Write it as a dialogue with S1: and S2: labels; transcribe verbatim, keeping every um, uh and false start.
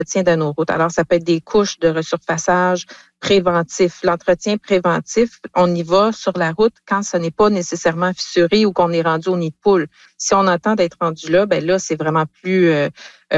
S1: l'entretien de nos routes. Alors, ça peut être des couches de resurfaçage préventif. L'entretien préventif, on y va sur la route quand ce n'est pas nécessairement fissuré ou qu'on est rendu au nid de poule. Si on entend d'être rendu là, ben là, c'est vraiment plus euh,